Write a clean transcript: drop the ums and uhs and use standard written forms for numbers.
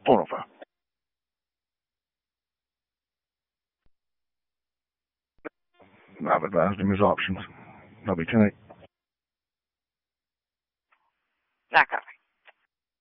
405. I've advised him his options. That'll be 10-8. Not copy.